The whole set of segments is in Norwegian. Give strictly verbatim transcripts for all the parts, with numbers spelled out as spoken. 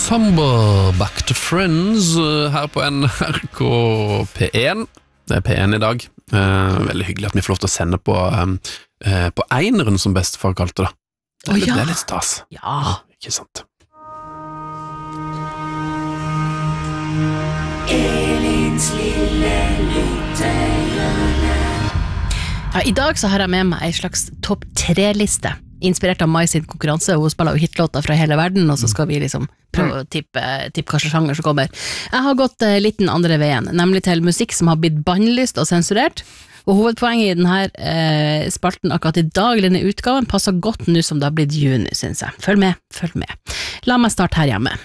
Ensemble, Back to Friends, her på N R K P én. Det er P én i dag. Eh, veldig hyggelig at vi får lov til å sende på, eh, på eineren, som bestefar kalte det. Det er, oh, litt, ja. det er litt stas. Ja. Ikke sant? Elins lille lyttehjørne. Ja, i dag så har jeg med meg en slags topp tre-liste, inspirert av Mai sin konkurranse. Hun spiller jo hitlåter fra hele verden, og så skal vi liksom prøve å tippe, tippe hva slags sjanger som kommer. Jeg har gått uh, litt den andre veien, nemlig til musikk som har blitt bannlyst og sensurert, og hovedpoenget i denne uh, spalten akkurat i dag, denne utgaven, passer godt nå som det har blitt juni, synes jeg. Følg med, følg med. La meg starte her hjemme.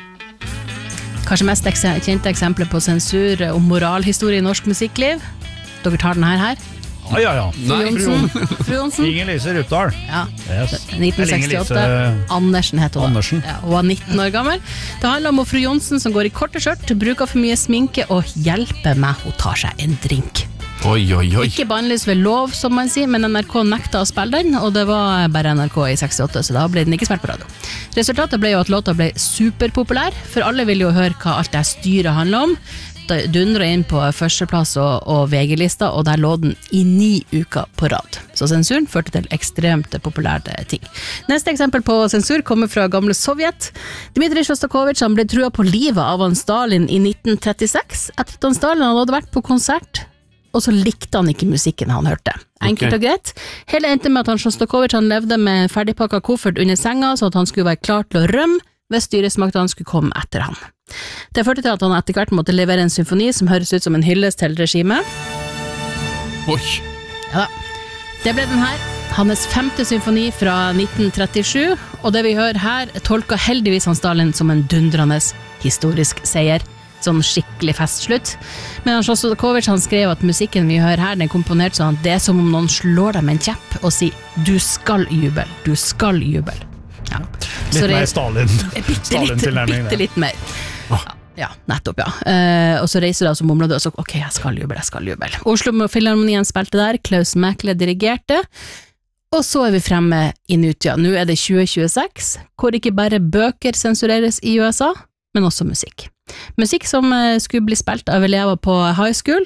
Kanskje mest eks- kjente eksempler på sensur og moralhistorie i norsk musikkliv. Dere tar den her her. Ja, ja, ja. Fru Jonsen. Fru Jonsen. Inger Lise Rupdal. Ja. Yes. nitten sekstiåtte. Andersen heter hun. Andersen. Ja, hun var nitten år gammel. Det handler om fru Jonsen som går i korte skjørt, bruker for mye sminke og hjelper meg, hun tar seg en drink. Oi, oi, oi. Ikke bannlyst ved lov, som man sier, men N R K nekta å spille den, og det var bare N R K i sekstiåtte, så da ble den ikke spilt på radio. Resultatet ble jo at låta ble superpopulær, for alle ville jo høre hva alt det styret handler om. Det dundret inn på førsteplass og, og V G-lista, og der lå den i ni uker på rad. Så sensuren førte til ekstremt populære ting. Neste eksempel på sensur kommer fra gamle Sovjet. Dmitrij Sjostakovitsj ble trua på livet av han Stalin i nitten trettiseks, etter at han Stalin hadde vært på konsert, og så likte han ikke musikken han hørte. Enkelt og greit. Hele endte med at han Sjostakovitsj levde med ferdigpakket koffert under senga, så at han skulle være klar til å rømme hvis styresmaktene skulle komme etter han. Det førte til at han etter hvert måtte levere en symfoni som høres ut som en hyllest til regimet. Oi. Ja da. Det ble den her, hans femte symfoni fra nitten trettisju, og det vi hører her tolker heldigvis han Stalin som en dundrende historisk seier. Sånn skikkelig festslutt. Men han Sjostakovitsj han skrev at musikken vi hører her, den er komponert sånn at det er som om noen slår dem med en kjepp og sier, du skal jubel, du skal jubel. Ja. Litt mer Stalin. Bitte litt, bitte litt mer. Ja, ja, nettopp, ja. Eh, og så reiser det altså mumler det, og så, ok, jeg skal jubel, jeg skal jubel. Oslo Filharmonien spilte der, Klaus Mäkler dirigerte, og så er vi fremme i nutida. Nå er det tjue tjueseks, hvor ikke bare bøker sensureres i U S A, men også musikk. Musikk som eh, skulle bli spilt av elever på high school.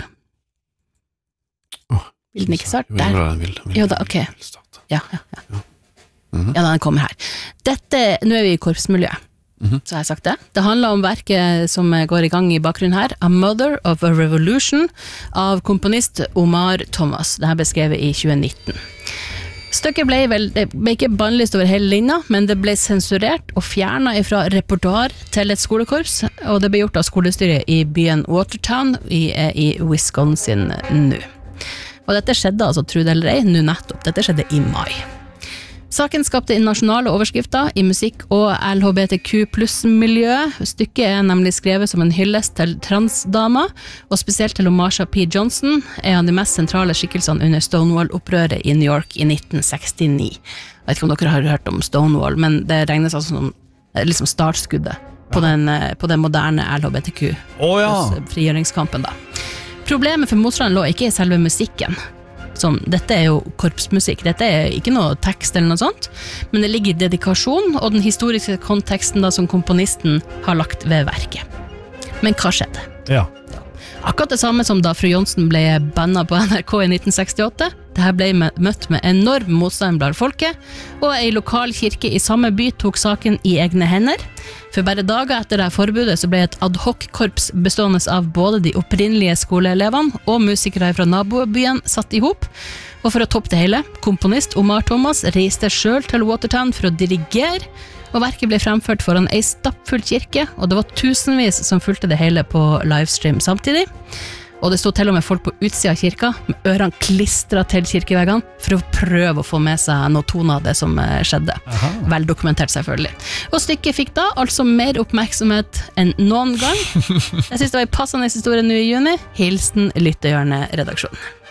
Oh, vil den ikke starte? Der. Vil, vil, vil, jo da, ok. Ja, ja, ja. ja. Mm-hmm. Ja, den kommer her. Dette, nå er vi i korpsmiljøet, mm-hmm. så har jeg sagt det. Det handler om verket som går i gang i bakgrunnen her, A Mother of a Revolution, av komponist Omar Thomas. Dette ble skrevet i tjue nitten. Stykket ble, vel, det ble ikke bannlyst over hele linja, men det ble sensurert og fjernet fra repertoar til et skolekorps, og det ble gjort av skolestyret i byen Watertown i, i Wisconsin nå. Og dette skjedde, altså, tro det eller ei, nå nettopp. Dette skjedde i mai. Saken skapte nasjonale overskrifter i musikk- og L H B T Q pluss-miljøet. Stykket er nemlig skrevet som en hyllest til transdamer, og spesielt til Marsha P. Johnson, er han de mest sentrale skikkelsene under Stonewall-opprøret i New York i nitten sekstini. Jeg vet ikke om dere har hørt om Stonewall, men det regnes altså som liksom startskuddet på den, på den moderne L H B T Q oh, ja. frigjøringskampen da. Problemet for motstanderen lå ikke i selve musikken. Sånn, dette er jo korpsmusikk, dette er ikke noe tekst eller noe sånt, men det ligger i dedikasjon og den historiske konteksten da som komponisten har lagt ved verket. Men hva skjedde? Ja. Akkurat det samme som da fru Jonsen ble bannet på N R K i nitten sekstiåtte. Dette ble møtt med enorm motstand blant folket, og en lokal kirke i samme by tok saken i egne hender. For bare dager etter det forbudet så ble et ad hoc-korps bestående av både de opprinnelige skoleelevene og musikere fra nabobyen satt i hop. Og for å toppe det hele, komponist Omar Thomas reiste selv til Watertown for å dirigere, og verket ble fremført foran ei stappfull kirke, og det var tusenvis som fulgte det hele på livestream samtidig. Og det stod til og med folk på utsida av kirka, med ørene klistret til kirkeveggene, for å prøve å få med seg noe tone av det som skjedde. Aha. Vel dokumentert selvfølgelig. Og stykket fikk da altså mer oppmerksomhet enn noen gang. Jeg synes det var en passende historie nå i juni. Hilsen Lyttehjørne-redaksjonen.